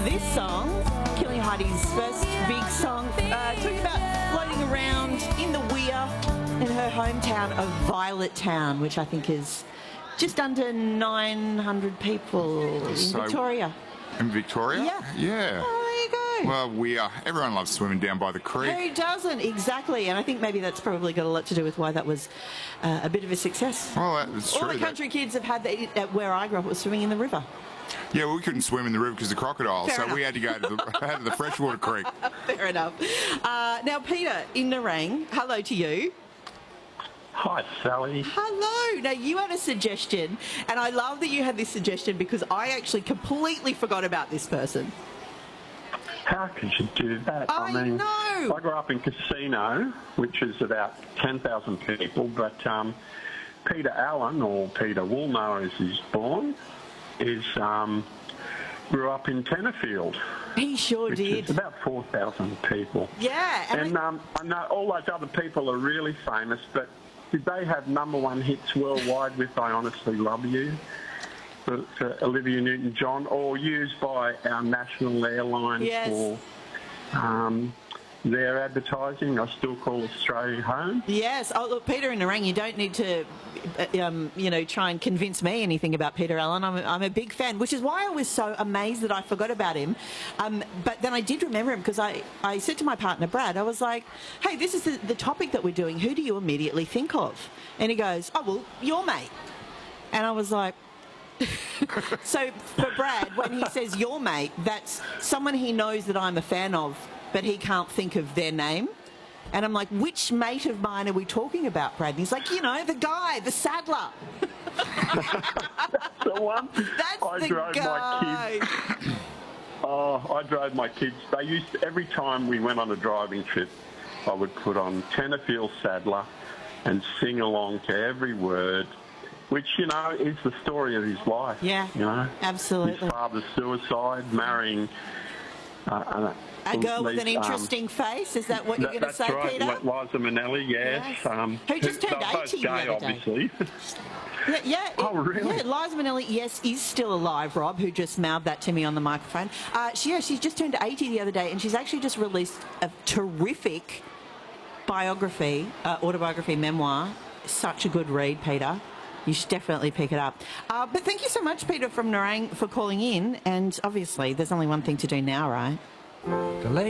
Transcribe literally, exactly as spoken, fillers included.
This song, Killing Heidi's first big song, uh, talking about floating around in the weir in her hometown of Violet Town, which I think is just under nine hundred people in So- Victoria. In Victoria? Yeah. Yeah. Oh, there you go. Well, we are. Everyone loves swimming down by the creek. Who doesn't? Exactly. And I think maybe that's probably got a lot to do with why that was uh, a bit of a success. Well, that's All true. the country kids have had that, uh, where I grew up, was swimming in the river. Yeah, well, we couldn't swim in the river because of the crocodiles, Fair so enough. we had to go to the, had to the freshwater creek. Fair enough. Uh, now, Peter in Nerang, hello to you. Hi, Sally. Hello. Now, you had a suggestion, and I love that you had this suggestion because I actually completely forgot about this person. How could you do that? I mean, know. I grew up in Casino, which is about ten thousand people, but um, Peter Allen, or Peter Woolnow as he's born, is um, grew up in Tenterfield, He sure which did. is about four thousand people. Yeah. And, And I- um, I know all those other people are really famous, but did they have number one hits worldwide with I Honestly Love You for, for Olivia Newton-John, or used by our national airlines Yes. for um, their advertising? I Still Call Australia Home. yes. Oh, look, Peter in Nerang, you don't need to, uh, um, you know, try and convince me anything about Peter Allen. I'm a, I'm a big fan, which is why I was so amazed that I forgot about him. Um, but then I did remember him because I, I said to my partner, Brad, I was like, hey, this is the, the topic that we're doing. Who do you immediately think of? And he goes, oh, well, your mate. And I was like, so for Brad, when he says your mate, that's someone he knows that I'm a fan of, but he can't think of their name. And I'm like, which mate of mine are we talking about, Brad? And he's like, you know, the guy, the saddler. The one That's I the drove guy. my kids. Oh, I drove my kids. They used to, every time we went on a driving trip, I would put on Tenterfield Saddler and sing along to every word, which, you know, is the story of his life. Yeah, you know, absolutely. His father's suicide, marrying uh, A girl with an um, interesting face. Is that what you're that- going to that's say, right, Peter? Li- Liza Minnelli, yes. Yes. Um, Who just they're turned both eighty the gay, other day. obviously. Yeah, yeah. Oh, really? Yeah, Liza Minnelli, yes, is still alive, Rob, who just mouthed that to me on the microphone. Uh, she, yeah, she's just turned eighty the other day, and she's actually just released a terrific biography, uh, autobiography, memoir. Such a good read, Peter. You should definitely pick it up. Uh, but thank you so much, Peter from Nerang, for calling in. And obviously, there's only one thing to do now, right? The lady